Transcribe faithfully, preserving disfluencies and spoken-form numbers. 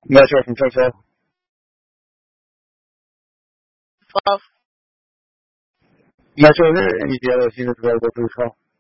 I'm not sure if I'm so so. twelve. I'm not sure if there are any of the other units available for this call.